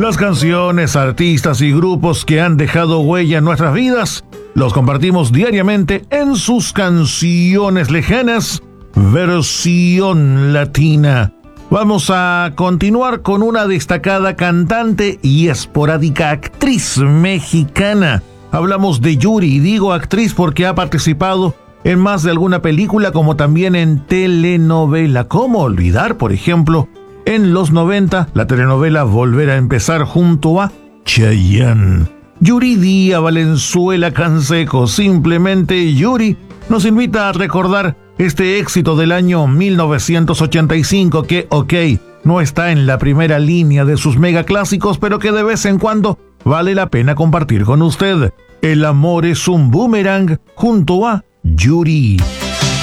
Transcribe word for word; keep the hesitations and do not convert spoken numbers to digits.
Las canciones, artistas y grupos que han dejado huella en nuestras vidas, los compartimos diariamente en sus canciones lejanas, versión latina. Vamos a continuar con una destacada cantante y esporádica actriz mexicana. Hablamos de Yuri, y digo actriz porque ha participado en más de alguna película, como también en telenovela. ¿Cómo olvidar, por ejemplo, en los noventa, la telenovela Volver a Empezar junto a Chayanne? Yuridia Valenzuela Canseco, simplemente Yuri, nos invita a recordar este éxito del año mil novecientos ochenta y cinco que, ok, no está en la primera línea de sus megaclásicos, pero que de vez en cuando vale la pena compartir con usted. El amor es un boomerang junto a Yuri.